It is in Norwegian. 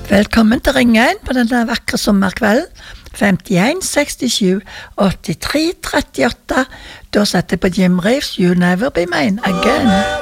Velkommen til Ring 1 på denne vakre sommerkvelden. 51 67 83 38. Da setter jeg på Jim Reeves You Never Be Mine Again.